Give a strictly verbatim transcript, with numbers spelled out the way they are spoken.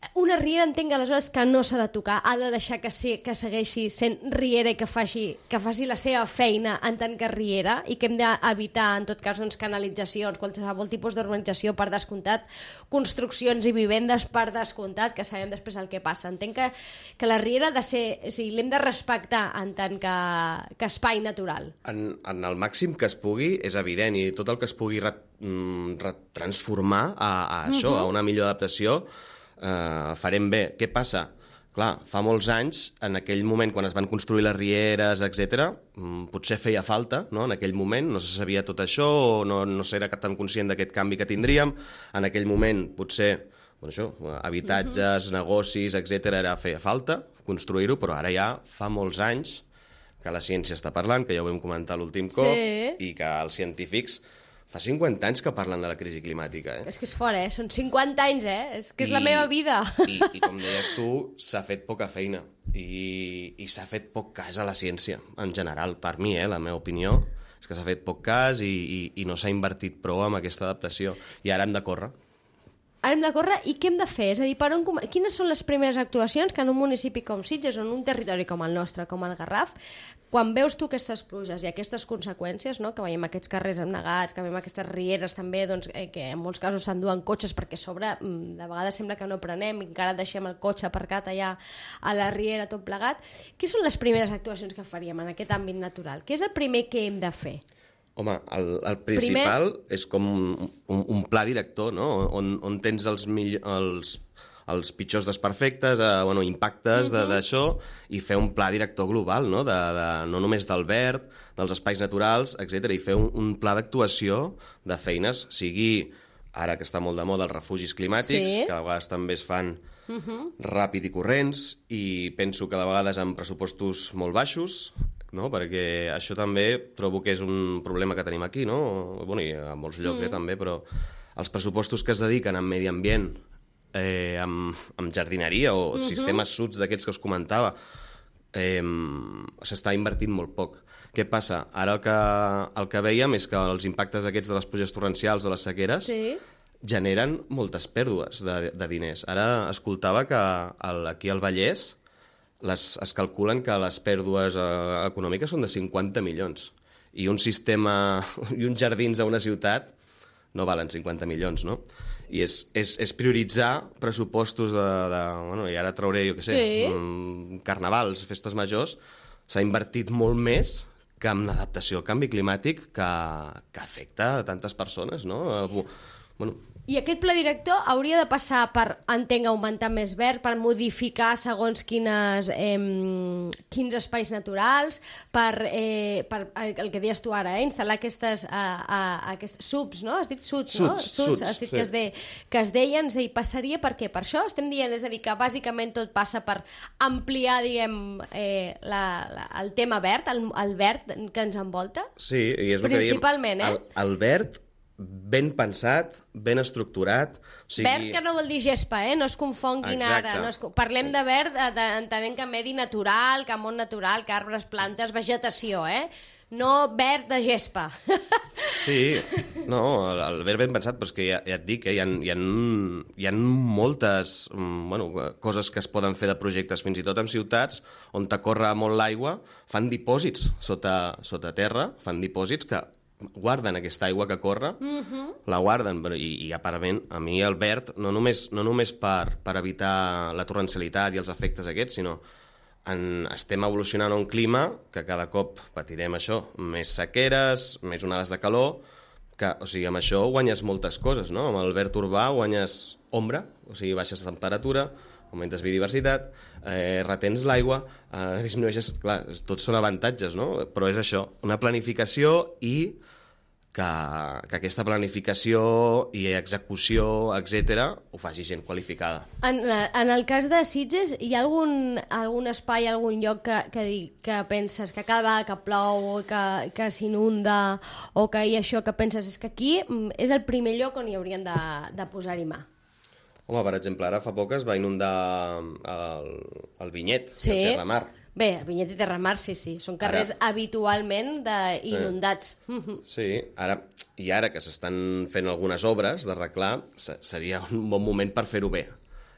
Una riera entenc aleshores que no s'ha de tocar, ha de deixar que, sí, que segueixi sent riera i que faci, que faci la seva feina en tant que riera, i que hem d'evitar, en tot cas, doncs, canalitzacions, qualsevol tipus d'urbanització per descomptat, construccions i vivendes per descomptat, que sabem després el que passa. Entenc que, que la riera ha de ser, o sigui, l'hem de respectar en tant que, que espai natural. En, en el màxim que es pugui, és evident, i tot el que es pugui re, retransformar a, a això, uh-huh. a una millor adaptació, Uh, farem bé. Què passa? Clar, fa molts anys, en aquell moment, quan es van construir les rieres, etcètera, potser feia falta, no? En aquell moment, no se sabia tot això, o no, no s'era tan conscient d'aquest canvi que tindríem. En aquell moment, potser, bueno, això, habitatges, uh-huh. negocis, etcètera, era feia falta construir-ho, però ara ja fa molts anys que la ciència està parlant, que ja ho vam comentar l'últim cop, sí. i que els científics fa cinquanta anys que parlen de la crisi climàtica, eh? És que és fort, eh? Són cinquanta anys, eh? És que és I, la meva vida. I, I com deies tu, s'ha fet poca feina. I, i s'ha fet poc cas a la ciència, en general. Per mi, eh? La meva opinió és que s'ha fet poc cas i, i, i no s'ha invertit prou en aquesta adaptació. I ara hem de córrer. Ara hem de córrer, i què hem de fer? És a dir, per on, quines són les primeres actuacions que en un municipi com Sitges o en un territori com el nostre, com el Garraf, quan veus tu aquestes pluges i aquestes conseqüències, no? Que veiem aquests carrers amnegats, que veiem aquestes rieres també, doncs, eh, que en molts casos s'enduen cotxes perquè a sobre de vegades sembla que no prenem i encara deixem el cotxe aparcat allà a la riera tot plegat, què són les primeres actuacions que faríem en aquest àmbit natural? Què és el primer que hem de fer? Home, el, el principal Primer... és com un, un pla director, no? On, on tens els, mill... els, els pitjors desperfectes, eh, bueno, impactes uh-huh. d'això, i fer un pla director global, no? De, de, no només del verd, dels espais naturals, etcètera, i fer un, un pla d'actuació de feines, sigui, ara que està molt de moda, els refugis climàtics, sí. que a vegades també es fan uh-huh. ràpid i corrents, i penso que de vegades amb pressupostos molt baixos, no? Perquè això també trobo que és un problema que tenim aquí, no? Bueno, i a molts llocs mm. eh, també, però els pressupostos que es dediquen a medi ambient, eh, amb, amb jardineria o mm-hmm. sistemes suds d'aquests que us comentava, eh, s'està invertint molt poc. Què passa? Ara el que, el que veiem és que els impactes aquests de les pluges torrencials o les sequeres sí. generen moltes pèrdues de, de diners. Ara escoltava que el, aquí al Vallès Les, es calculen que les pèrdues eh, econòmiques són de cinquanta milions. I un sistema i uns jardins a una ciutat no valen cinquanta milions, no? I és, és, és prioritzar pressupostos de, de... Bueno, i ara trauré, jo què sé, sí. carnavals, festes majors. S'ha invertit molt més que en l'adaptació al canvi climàtic que, que afecta a tantes persones, no? Bueno... I aquest pla director hauria de passar per, entenc, augmentar més verd, per modificar segons quines, eh, quins espais naturals, per, eh, per el que deies tu ara, eh, instal·lar aquestes, eh, eh, aquestes subs, no? Has dit suds, suds no? Suds, suds has dit sí. que, es de, que es deien, i passaria per què? Per això estem dient, és a dir, que bàsicament tot passa per ampliar, diguem, eh, la, la, el tema verd, el, el verd que ens envolta? Sí, i és el principalment, que dèiem, eh? el, el verd ben pensat, ben estructurat... O sigui... Verd que no vol dir gespa, eh? No es confonguin Exacte. ara. No es... Parlem de verd de, entenent que medi natural, que món natural, que arbres, plantes, vegetació, eh? No verd de gespa. Sí, no, el, el verd ben pensat, però és que ja, ja et dic, eh? hi, ha, hi, ha, hi ha moltes bueno, coses que es poden fer de projectes, fins i tot en ciutats on t'acorre molt l'aigua, fan dipòsits sota, sota terra, fan dipòsits que guarden aquesta aigua que corre, uh-huh. la guarden, i, i aparentment a mi el verd, no només, no només per, per evitar la torrencialitat i els efectes aquests, sinó en, estem evolucionant un clima que cada cop patirem això, més sequeres, més onades de calor, que, o sigui, amb això guanyes moltes coses, no? Amb el verd urbà guanyes ombra, o sigui, baixes la temperatura, augmentes biodiversitat, eh, retens l'aigua, eh, disminueixes... Clar, tots són avantatges, no? Però és això, una planificació i que, que aquesta planificació i execució, etcètera, ho faci gent qualificada. En, en el cas de Sitges, hi ha algun, algun espai, algun lloc que, que, que penses que cada vegada que plou, que, que s'inunda, o que hi ha això que penses és que aquí és el primer lloc on hi haurien de, de posar-hi mà? Home, per exemple, ara fa poc es va inundar el, el Vinyet, sí. el Terramar. Bé, Vinyet i Terramar, sí, sí. Són carrers ara... habitualment de inundats. Eh. Sí, ara, i ara que s'estan fent algunes obres d'arreglar, seria un bon moment per fer-ho bé.